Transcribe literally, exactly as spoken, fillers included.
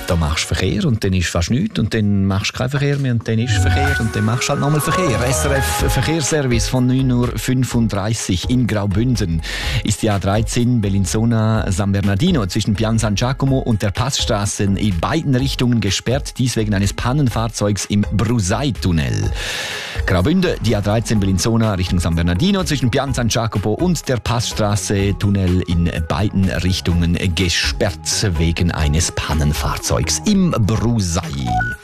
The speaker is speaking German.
Da machst du Verkehr und dann ist fast nichts und dann machst du keinen Verkehr mehr und dann ist Verkehr und dann machst du halt nochmal Verkehr. S R F Verkehrsservice von neun Uhr fünfunddreißig in Graubünden ist die A dreizehn Bellinzona-San Bernardino zwischen Pian San Giacomo und der Passstraße in beiden Richtungen gesperrt, dies wegen eines Pannenfahrzeugs im Brusei-Tunnel. Graubünden, die A dreizehn Bellinzona Richtung San Bernardino zwischen Pian San Giacomo und der Passstraße Tunnel in beiden Richtungen gesperrt wegen eines Pannenfahrzeugs im Brusei.